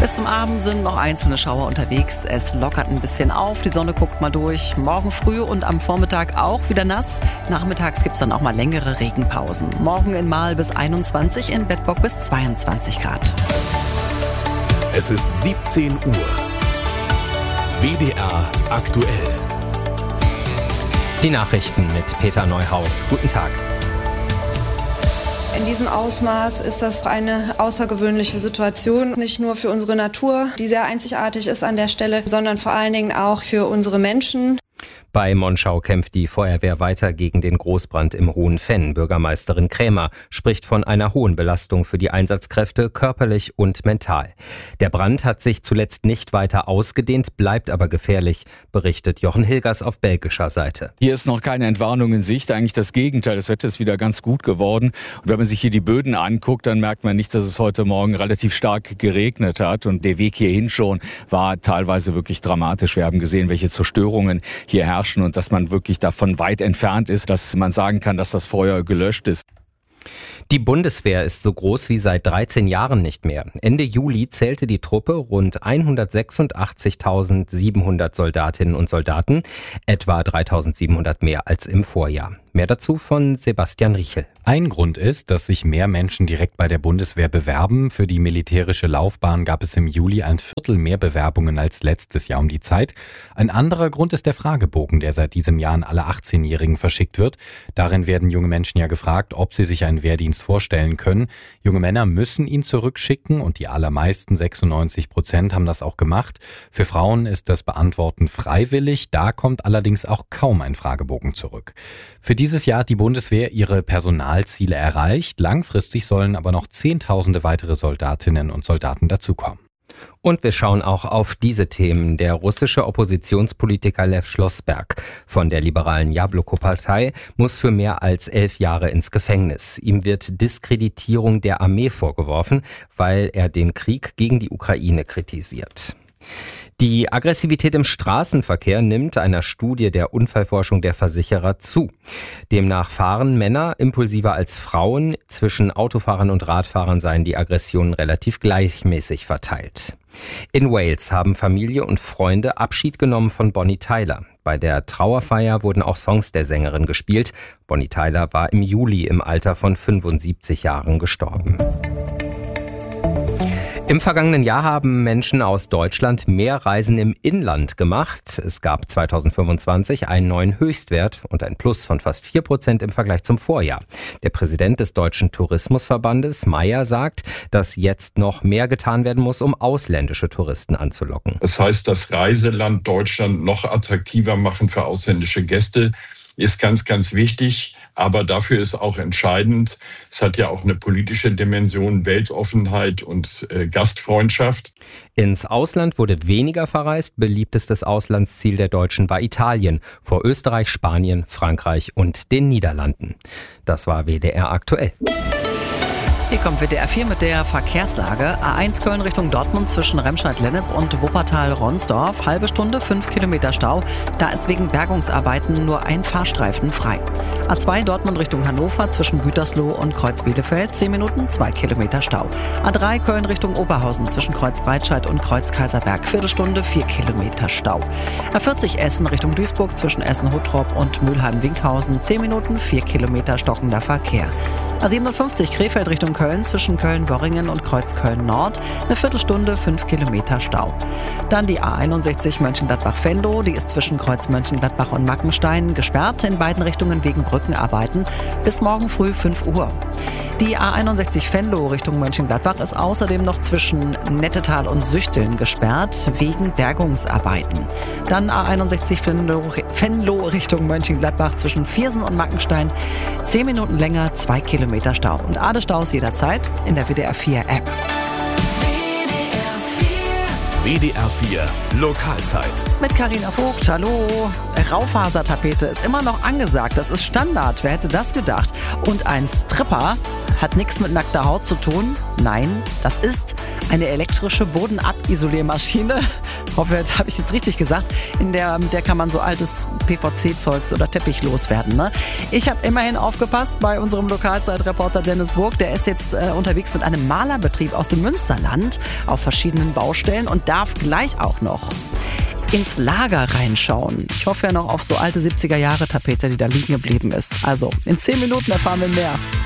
Bis zum Abend sind noch einzelne Schauer unterwegs. Es lockert ein bisschen auf, die Sonne guckt mal durch. Morgen früh und am Vormittag auch wieder nass. Nachmittags gibt es dann auch mal längere Regenpausen. Morgen in Marl bis 21, in Bedburg bis 22 Grad. Es ist 17 Uhr. WDR aktuell. Die Nachrichten mit Peter Neuhaus. Guten Tag. In diesem Ausmaß ist das eine außergewöhnliche Situation, nicht nur für unsere Natur, die sehr einzigartig ist an der Stelle, sondern vor allen Dingen auch für unsere Menschen. Bei Monschau kämpft die Feuerwehr weiter gegen den Großbrand im Hohen Venn. Bürgermeisterin Krämer spricht von einer hohen Belastung für die Einsatzkräfte, körperlich und mental. Der Brand hat sich zuletzt nicht weiter ausgedehnt, bleibt aber gefährlich, berichtet Jochen Hilgers auf belgischer Seite. Hier ist noch keine Entwarnung in Sicht, eigentlich das Gegenteil. Das Wetter ist wieder ganz gut geworden. Und wenn man sich hier die Böden anguckt, dann merkt man nicht, dass es heute Morgen relativ stark geregnet hat. Und der Weg hierhin schon war teilweise wirklich dramatisch. Wir haben gesehen, welche Zerstörungen hier herrschen und dass man wirklich davon weit entfernt ist, dass man sagen kann, dass das Feuer gelöscht ist. Die Bundeswehr ist so groß wie seit 13 Jahren nicht mehr. Ende Juli zählte die Truppe rund 186.700 Soldatinnen und Soldaten, etwa 3.700 mehr als im Vorjahr. Mehr dazu von Sebastian Riechel. Ein Grund ist, dass sich mehr Menschen direkt bei der Bundeswehr bewerben. Für die militärische Laufbahn gab es im Juli 1/4 mehr Bewerbungen als letztes Jahr um die Zeit. Ein anderer Grund ist der Fragebogen, der seit diesem Jahr an alle 18-Jährigen verschickt wird. Darin werden junge Menschen ja gefragt, ob sie sich einen Wehrdienst vorstellen können. Junge Männer müssen ihn zurückschicken und die allermeisten, 96%, haben das auch gemacht. Für Frauen ist das Beantworten freiwillig. Da kommt allerdings auch kaum ein Fragebogen zurück. Für dieses Jahr hat die Bundeswehr ihre Personalziele erreicht. Langfristig sollen aber noch Zehntausende weitere Soldatinnen und Soldaten dazukommen. Und wir schauen auch auf diese Themen. Der russische Oppositionspolitiker Lew Schlossberg von der liberalen Jabloko-Partei muss für mehr als 11 Jahre ins Gefängnis. Ihm wird Diskreditierung der Armee vorgeworfen, weil er den Krieg gegen die Ukraine kritisiert. Die Aggressivität im Straßenverkehr nimmt einer Studie der Unfallforschung der Versicherer zu. Demnach fahren Männer impulsiver als Frauen. Zwischen Autofahrern und Radfahrern seien die Aggressionen relativ gleichmäßig verteilt. In Wales haben Familie und Freunde Abschied genommen von Bonnie Tyler. Bei der Trauerfeier wurden auch Songs der Sängerin gespielt. Bonnie Tyler war im Juli im Alter von 75 Jahren gestorben. Im vergangenen Jahr haben Menschen aus Deutschland mehr Reisen im Inland gemacht. Es gab 2025 einen neuen Höchstwert und ein Plus von fast 4% im Vergleich zum Vorjahr. Der Präsident des Deutschen Tourismusverbandes, Mayer, sagt, dass jetzt noch mehr getan werden muss, um ausländische Touristen anzulocken. Das heißt, das Reiseland Deutschland noch attraktiver machen für ausländische Gäste ist ganz, ganz wichtig. Aber dafür ist auch entscheidend, es hat ja auch eine politische Dimension, Weltoffenheit und Gastfreundschaft. Ins Ausland wurde weniger verreist. Beliebtestes Auslandsziel der Deutschen war Italien, vor Österreich, Spanien, Frankreich und den Niederlanden. Das war WDR aktuell. Hier kommt WDR 4 mit der Verkehrslage. A1 Köln Richtung Dortmund zwischen Remscheid-Lennep und Wuppertal-Ronsdorf. Halbe Stunde, 5 Kilometer Stau. Da ist wegen Bergungsarbeiten nur ein Fahrstreifen frei. A2 Dortmund Richtung Hannover zwischen Gütersloh und Kreuz-Bielefeld. 10 Minuten, 2 Kilometer Stau. A3 Köln Richtung Oberhausen zwischen Kreuz-Breitscheid und Kreuz-Kaiserberg. Viertelstunde, 4 Kilometer Stau. A40 Essen Richtung Duisburg zwischen Essen-Huttrop und Mülheim-Winkhausen. 10 Minuten, 4 Kilometer stockender Verkehr. A57 Krefeld Richtung Köln zwischen Köln-Worringen und Kreuz-Köln-Nord. Eine Viertelstunde, 5 Kilometer Stau. Dann die A61 Mönchengladbach-Venlo. Die ist zwischen Kreuz Mönchengladbach und Mackenstein gesperrt. In beiden Richtungen wegen Brückenarbeiten. Bis morgen früh 5 Uhr. Die A61 Venlo Richtung Mönchengladbach ist außerdem noch zwischen Nettetal und Süchteln gesperrt wegen Bergungsarbeiten. Dann A61 Venlo Richtung Mönchengladbach zwischen Viersen und Mackenstein. 10 Minuten länger, 2 Kilometer Stau. Und alle Staus jederzeit in der WDR 4 App. WDR 4 Lokalzeit. Mit Carina Vogt, hallo. Raufasertapete ist immer noch angesagt, das ist Standard, wer hätte das gedacht? Und ein Stripper hat nichts mit nackter Haut zu tun? Nein, das ist eine elektrische Bodenabisoliermaschine. Ich hoffe, jetzt habe ich jetzt richtig gesagt. Mit der kann man so altes PVC-Zeugs oder Teppich loswerden. Ne? Ich habe immerhin aufgepasst bei unserem Lokalzeitreporter Dennis Burg. Der ist jetzt unterwegs mit einem Malerbetrieb aus dem Münsterland auf verschiedenen Baustellen und darf gleich auch noch ins Lager reinschauen. Ich hoffe ja noch auf so alte 70er-Jahre-Tapete, die da liegen geblieben ist. Also, in 10 Minuten erfahren wir mehr.